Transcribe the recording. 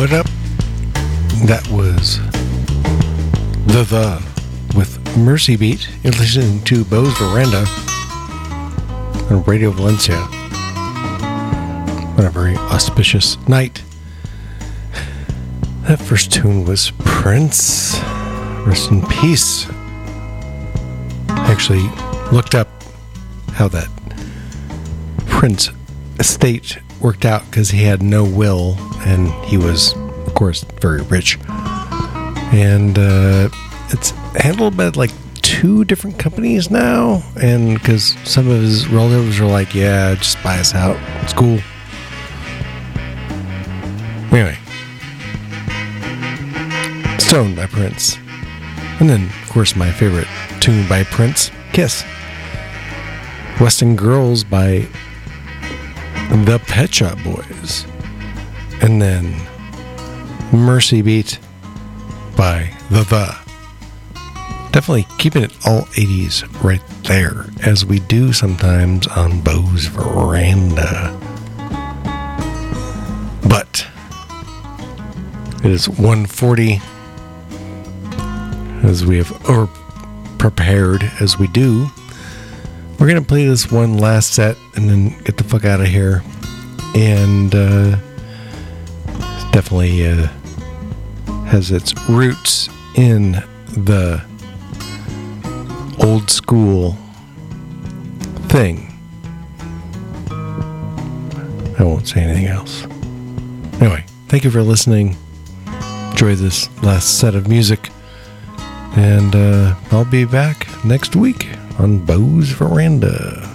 What up? That was The with Mercy Beat. You're listening to Beau's Veranda on Radio Valencia on a very auspicious night. That first tune was Prince. Rest in peace. I actually looked up how that Prince estate worked out because he had no will and he was, of course, very rich. And it's handled by like 2 different companies now. And because some of his relatives are like, yeah, just buy us out. It's cool. Anyway. Stone by Prince. And then, of course, my favorite tune by Prince, Kiss. Western Girls by The Pet Shop Boys. And then Mercy Beat by The. Definitely keeping it all 80s right there, as we do sometimes on Beau's Veranda. But it is 1:40, as we have prepared as we do. We're going to play this one last set and then get the fuck out of here. And definitely has its roots in the old school thing. I won't say anything else. Anyway, thank you for listening. Enjoy this last set of music. And I'll be back next week on Beau's Veranda.